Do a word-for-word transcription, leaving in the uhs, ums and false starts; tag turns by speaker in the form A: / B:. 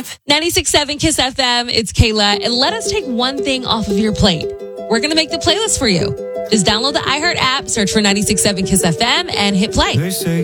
A: ninety-six point seven Kiss F M, it's Kayla, and let us take one thing off of your plate. We're going to make the playlist for you. Just download the iHeart app, search for ninety-six point seven Kiss F M, and hit play.
B: They say